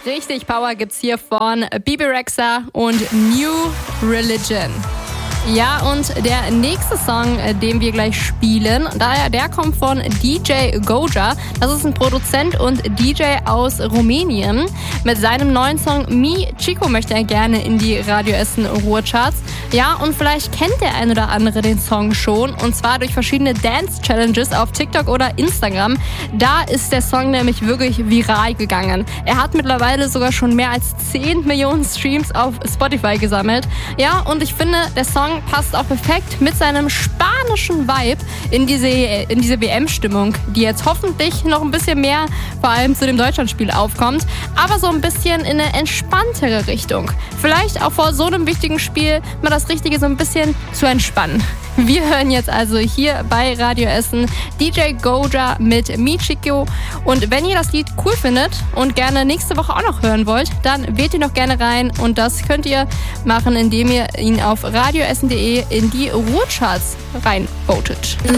Richtig Power gibt's hier von Bebe Rexha und New Religion. Ja, und der nächste Song, den wir gleich spielen, der kommt von DJ Goja. Das ist ein Produzent und DJ aus Rumänien. Mit seinem neuen Song Mi Chico möchte er gerne in die Radio Essen Ruhrcharts. Ja, und vielleicht kennt der ein oder andere den Song schon. Und zwar durch verschiedene Dance-Challenges auf TikTok oder Instagram. Da ist der Song nämlich wirklich viral gegangen. Er hat mittlerweile sogar schon mehr als 10 Millionen Streams auf Spotify gesammelt. Ja, und ich finde, der Song passt auch perfekt mit seinem spanischen Vibe in diese WM-Stimmung, die jetzt hoffentlich noch ein bisschen mehr vor allem zu dem Deutschlandspiel aufkommt, aber so ein bisschen in eine entspanntere Richtung. Vielleicht auch vor so einem wichtigen Spiel mal das Richtige so ein bisschen zu entspannen. Wir hören jetzt also hier bei Radio Essen DJ Goja mit Mi Chico. Und wenn ihr das Lied cool findet und gerne nächste Woche auch noch hören wollt, dann wählt ihr noch gerne rein. Und das könnt ihr machen, indem ihr ihn auf radioessen.de in die Ruhrcharts reinvotet.